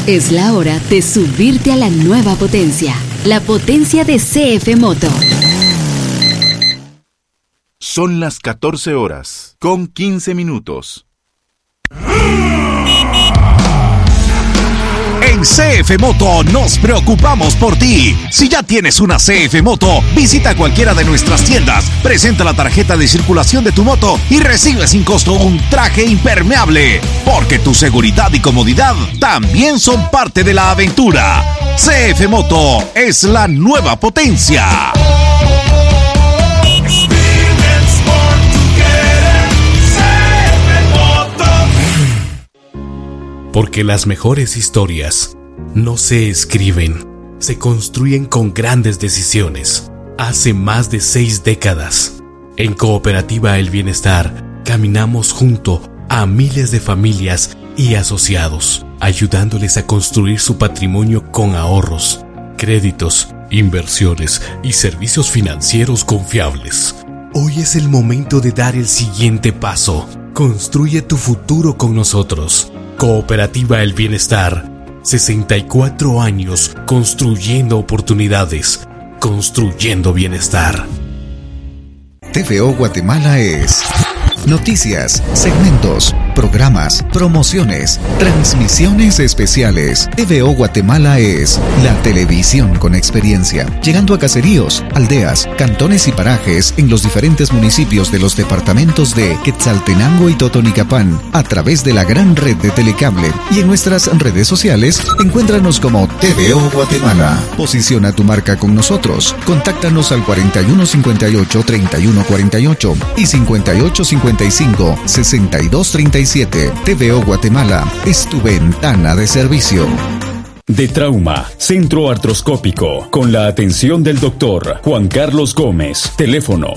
Es la hora de subirte a la nueva potencia, la potencia de CF Moto. Son las 14 horas, con 15 minutos. En CF Moto nos preocupamos por ti. Si ya tienes una CF Moto, visita cualquiera de nuestras tiendas, presenta la tarjeta de circulación de tu moto y recibe sin costo un traje impermeable, porque tu seguridad y comodidad también son parte de la aventura. CF Moto es la nueva potencia. Porque las mejores historias no se escriben, se construyen con grandes decisiones. Hace más de 6 décadas, en Cooperativa El Bienestar, caminamos junto a miles de familias y asociados, ayudándoles a construir su patrimonio con ahorros, créditos, inversiones y servicios financieros confiables. Hoy es el momento de dar el siguiente paso. Construye tu futuro con nosotros. Cooperativa El Bienestar, 64 años construyendo oportunidades, construyendo bienestar. TVO Guatemala es noticias, segmentos, programas, promociones, transmisiones especiales. TVO Guatemala es la televisión con experiencia, llegando a caseríos, aldeas, cantones y parajes en los diferentes municipios de los departamentos de Quetzaltenango y Totonicapán, a través de la gran red de Telecable. Y en nuestras redes sociales, encuéntranos como TVO Guatemala. Posiciona tu marca con nosotros. Contáctanos al 4158-3148 y 5855-6237. TVO Guatemala es tu ventana de servicio. De Trauma, Centro Artroscópico, con la atención del doctor Juan Carlos Gómez. Teléfono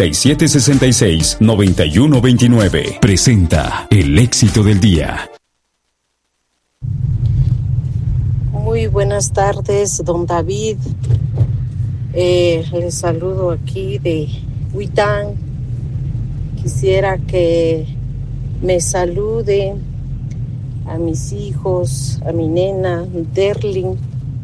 7766-9129. Presenta el éxito del día. Muy buenas tardes, don David. Les saludo aquí de Huitán. Quisiera que me salude a mis hijos, a mi nena Derlin,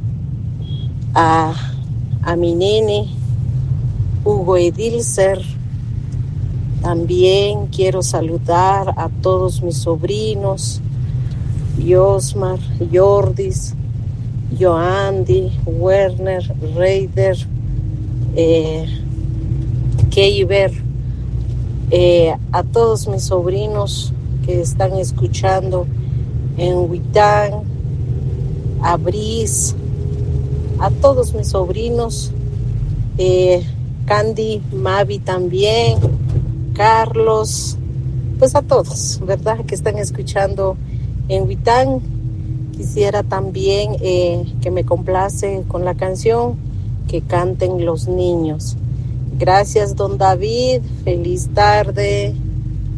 a mi nene Hugo Edilcer. También quiero saludar a todos mis sobrinos, Yosmar, Jordis, Joandy, Werner, Reider, Keiber, a todos mis sobrinos que están escuchando en Huitán, a Brice, a todos mis sobrinos, Candy, Mavi también, Carlos, pues a todos, ¿verdad?, que están escuchando en Huitán. Quisiera también que me complace con la canción que canten los niños. Gracias, don David. Feliz tarde.